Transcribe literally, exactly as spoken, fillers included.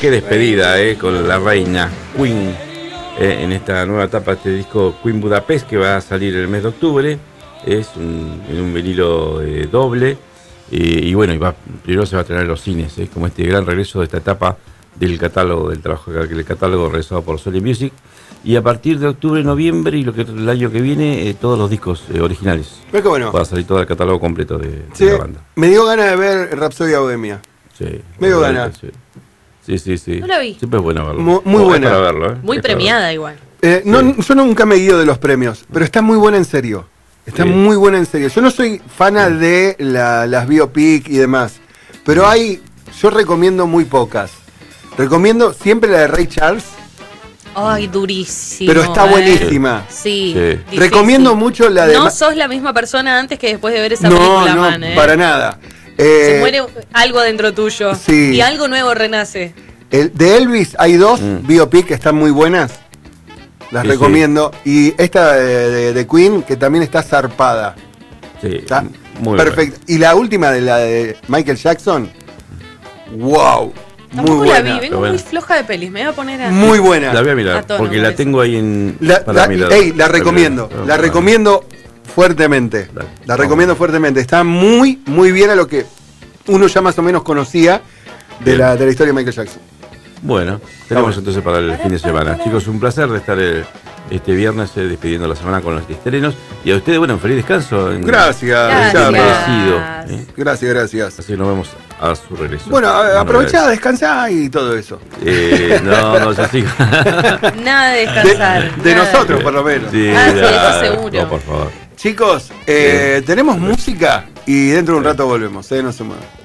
qué despedida, eh, con la reina Queen, eh, en esta nueva etapa de este disco Queen Budapest, que va a salir el mes de octubre. Es un, en un vinilo eh, doble. Y, y bueno, y va, primero se va a estrenar en los cines, eh, como este gran regreso de esta etapa del catálogo, del trabajo del catálogo realizado por Sony Music. Y a partir de octubre, noviembre y lo que el año que viene, eh, todos los discos eh, originales. Pero qué bueno. Va a salir todo el catálogo completo de, Sí, de la banda. me dio ganas de ver Rapsodia Bohemia. Sí. Me dio ganas. Sí. sí, sí, sí. No la vi. Siempre es bueno verlo. Mu- muy O buena. Es para verlo, ¿eh? Muy Es para premiada verlo. igual. Eh, no, Sí. Yo nunca me guío de los premios, pero está muy buena en serio. Está Sí. muy buena en serio. Yo no soy fana de la- las biopic y demás, pero hay, yo recomiendo muy pocas. Recomiendo siempre la de Ray Charles, Ay, durísimo. pero está eh. buenísima. Sí. Sí. difícil. Recomiendo mucho la de... No Ma- sos la misma persona antes que después de ver esa no, película, no, man, eh. para nada. Se Eh, muere algo dentro tuyo. Sí. Y algo nuevo renace. el- de Elvis hay dos Mm. biopic que están muy buenas. Las Sí, recomiendo. Y esta de, de- de Queen, que también está zarpada. Sí, Está muy perfecto. Y la última de la de Michael Jackson, wow, Tampoco muy la buena. vi, vengo buena. muy floja de pelis. Me voy a poner a. Muy buena. buena. La voy a A mirar, tono, porque me la parece. tengo ahí en... La, para la- mirar. ey, la recomiendo, Para la mirar. recomiendo fuertemente. Dale. La recomiendo fuertemente. Está muy, muy bien a lo que uno ya más o menos conocía de Bien. la, de la historia de Michael Jackson. Bueno, tenemos bueno. entonces para el fin de semana. Chicos, un placer de estar eh, este viernes eh, despidiendo la semana con los estrenos. Y a ustedes, bueno, un feliz descanso. En- Gracias, Gracias. Charlie. merecido, ¿eh? Gracias, gracias. Así nos vemos a su regreso. Bueno, a- Bueno, aprovechá, descansá y todo eso. Eh, no, no, ya sigo. Nada de De, descansar. de nada. nosotros, por lo menos. Sí, Ah, sí, ya. eso seguro. No, por favor. Chicos, eh, tenemos música y dentro de un rato volvemos. Eh, no se muevan.